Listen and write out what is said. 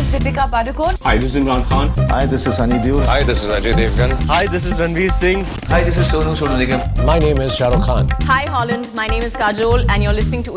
is Deepika Padukone. Hi, this is Imran Khan. Hi, this is Sunny Deol. Hi, this is Ajay Devgan. Hi, this is Ranveer Singh. Hi, this is Sonu Nigam. My name is Shah Rukh Khan. Hi Holland, my name is Kajol and you're listening to